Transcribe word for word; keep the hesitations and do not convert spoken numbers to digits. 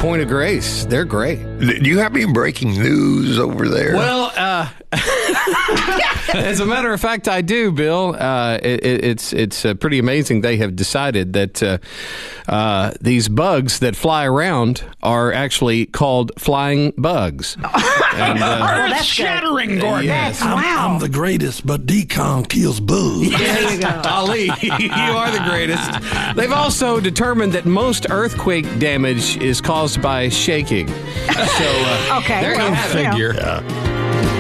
Point of Grace. They're great. Do you have any breaking news over there? Well, uh, as a matter of fact, I do, Bill. Uh, it, it's it's uh, pretty amazing. They have decided that uh, uh, these bugs that fly around are actually called flying bugs. And, uh, Earth shattering, Gordon. Yes. I'm, Wow. I'm the greatest, but decon kills bugs. There you go. Ali, you are the greatest. They've also determined that most earthquake damage is caused by shaking. So, uh, Okay. there well, you have it. you know. Yeah.